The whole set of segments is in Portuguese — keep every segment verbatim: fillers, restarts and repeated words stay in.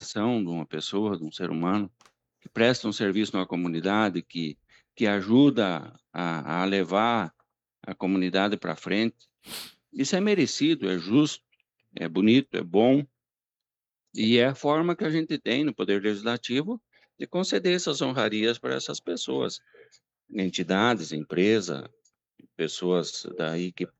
dedicação de uma pessoa, de um ser humano, que presta um serviço numa comunidade, que, que ajuda a, a levar a comunidade para frente. Isso é merecido, é justo, é bonito, é bom, e é a forma que a gente tem no Poder Legislativo de conceder essas honrarias para essas pessoas, entidades, empresa, pessoas daí que...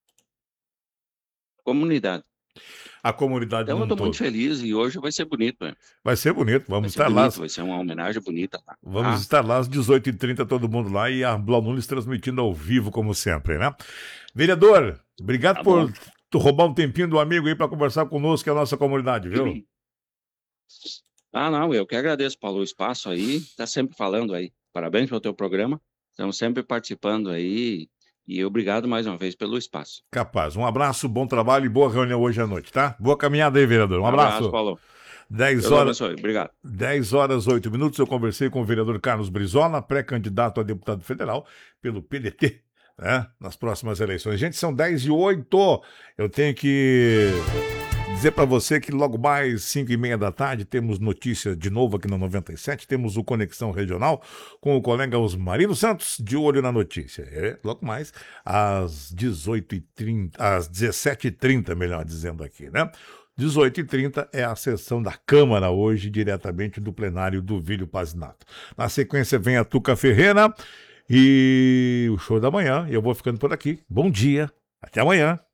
comunidade. A comunidade Então num eu estou muito todo. feliz e hoje vai ser bonito, né? Vai ser bonito, Vai vamos ser estar lá. bonito, vai ser uma homenagem bonita lá. Vamos Ah, estar lá às dezoito e trinta, todo mundo lá, e a Blau Nunes transmitindo ao vivo, como sempre, né? Vereador, obrigado tá por bom. tu roubar um tempinho do amigo aí para conversar conosco, que é a nossa comunidade, viu? Ah, não, eu que agradeço, Paulo, o espaço aí, tá sempre falando aí. Parabéns pelo teu programa, estamos sempre participando aí, e obrigado mais uma vez pelo espaço. Capaz. Um abraço, bom trabalho e boa reunião hoje à noite, tá? Boa caminhada aí, vereador. Um Um abraço, abraço. Paulo. dez Deus horas, abençoe, obrigado. dez horas, oito minutos, eu conversei com o vereador Carlos Brizola, pré-candidato a deputado federal pelo P D T, né? Nas próximas eleições. Gente, são dez e oito. Eu tenho que dizer para você que logo mais cinco e meia da tarde temos notícia de novo aqui na noventa e sete, temos o Conexão Regional com o colega Osmarino Santos, de olho na notícia. É, logo mais às dezoito e trinta, às dezessete e trinta, melhor dizendo aqui, né? dezoito e trinta é a sessão da Câmara hoje, diretamente do plenário do Vílio Pazinato. Na sequência vem a Tuca Ferreira e o show da manhã. Eu vou ficando por aqui. Bom dia, até amanhã.